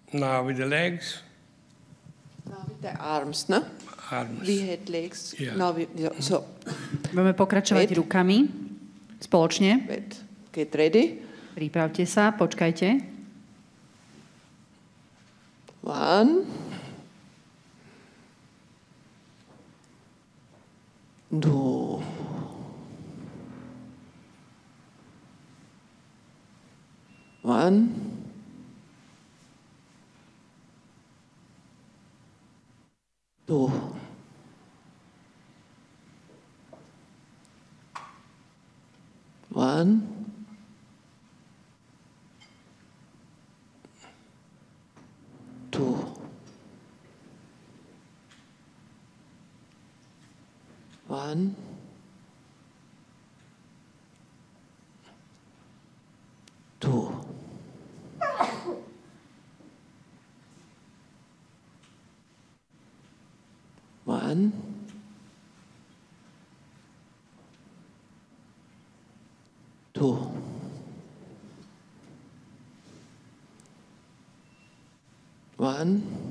Now with the legs. Now with the arms, no? Arms. We had legs. Yeah. Now so. Budeme pokračovať rukami spoločne. Wait. Get ready. Pripravte sa, počkajte. 1, 2, 1, 2, 1, 2, 1, 2, 1, 2, 1.